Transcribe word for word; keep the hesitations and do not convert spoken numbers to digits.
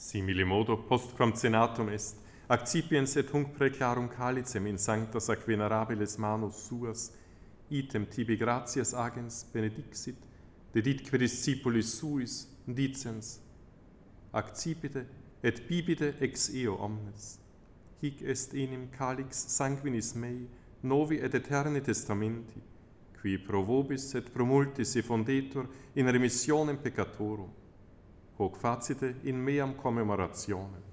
Simile modo, postquam cenatum est, accipiens et hunc preclarum calicem in sanctas ac venerabilis manus suas, item tibi gratias agens benedixit, deditque discipulis suis, dicens, accipite et bibite ex eo omnes. Hic est enim calix sanguinis mei, novi et eterni testamenti, qui pro vobis et pro multis effundetur in remissionem peccatorum, hoc facite in meam commemorationem.